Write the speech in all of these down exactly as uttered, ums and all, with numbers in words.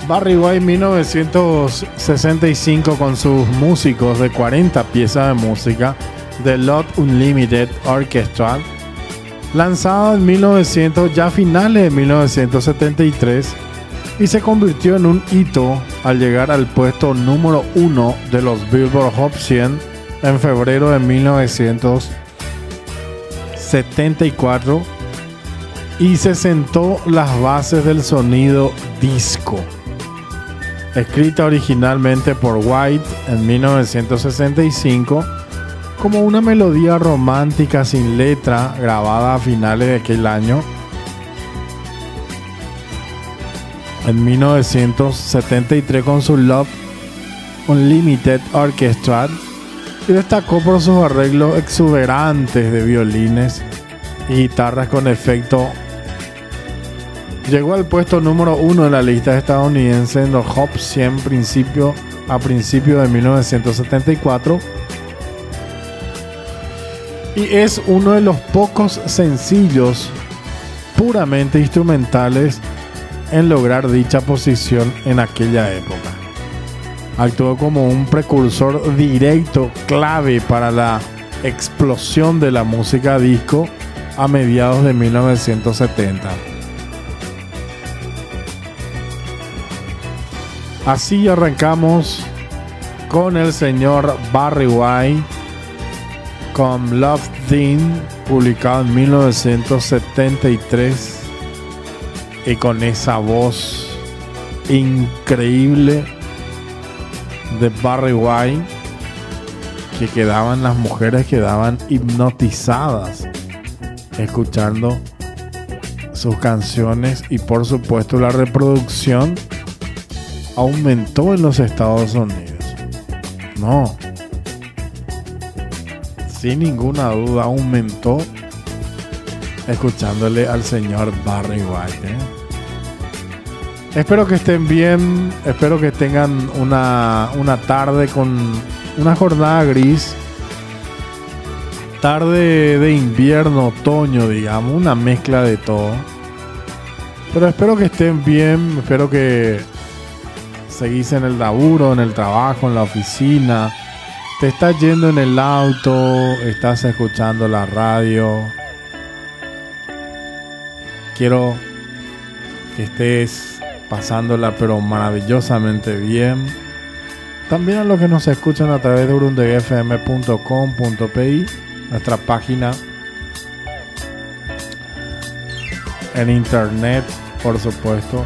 Barry White mil novecientos sesenta y cinco con sus músicos de cuarenta piezas de música The Lot Unlimited Orchestra, lanzado en mil novecientos, ya a finales de mil novecientos setenta y tres, y se convirtió en un hito al llegar al puesto número uno de los Billboard Hot cien en febrero de mil novecientos setenta y cuatro, y se sentó las bases del sonido disco. Escrita originalmente por White en mil novecientos sesenta y cinco como una melodía romántica sin letra grabada a finales de aquel año, en mil novecientos setenta y tres con su Love Unlimited Orchestra, y destacó por sus arreglos exuberantes de violines y guitarras con efecto. Llegó al puesto número uno en la lista estadounidense en los Hot cien principio, a principios de mil novecientos setenta y cuatro, y es uno de los pocos sencillos puramente instrumentales en lograr dicha posición en aquella época. Actuó como un precursor directo clave para la explosión de la música disco a mediados de mil novecientos setenta. Así arrancamos con el señor Barry White con Love Thing, publicado en mil novecientos setenta y tres, y con esa voz increíble de Barry White que quedaban, las mujeres quedaban hipnotizadas escuchando sus canciones, y por supuesto la reproducción aumentó en los Estados Unidos. No, sin ninguna duda aumentó escuchándole al señor Barry White, ¿eh? Espero que estén bien, espero que tengan una, una tarde con una jornada gris, tarde de invierno, otoño, digamos, una mezcla de todo. Pero espero que estén bien, espero que seguís en el laburo, en el trabajo, en la oficina, te estás yendo en el auto, estás escuchando la radio. Quiero que estés pasándola pero maravillosamente bien. También a los que nos escuchan a través de urundegui f m punto com punto p i, nuestra página en internet, por supuesto,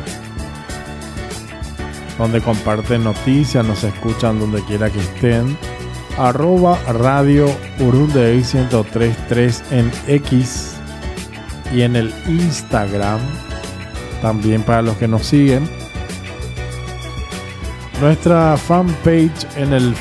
donde comparten noticias, nos escuchan donde quiera que estén. Arroba Radio Urundegui ciento tres punto tres en X y en el Instagram, también para los que nos siguen. Nuestra fanpage en el